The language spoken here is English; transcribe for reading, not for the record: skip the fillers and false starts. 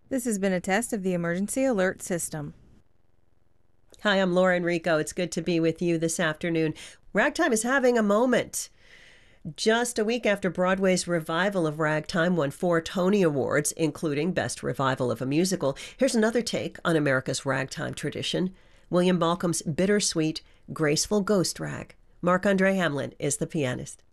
This has been a test of the emergency alert system. Hi, I'm Laura Enrico. It's good to be with you this afternoon. Ragtime is having a moment. Just a week after Broadway's revival of Ragtime won 4 Tony Awards, including Best Revival of a Musical, here's another take on America's ragtime tradition. William Balcomb's bittersweet, graceful ghost rag. Marc-Andre Hamelin is the pianist.